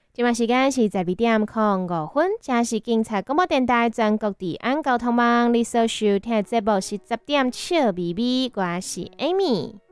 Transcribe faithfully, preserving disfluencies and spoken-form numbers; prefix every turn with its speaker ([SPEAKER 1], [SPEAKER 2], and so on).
[SPEAKER 1] 今晚时间是十二点零五分，这是警察广播电台全国治安交通网，你所收听的节目是十点笑咪咪，我是 Amy。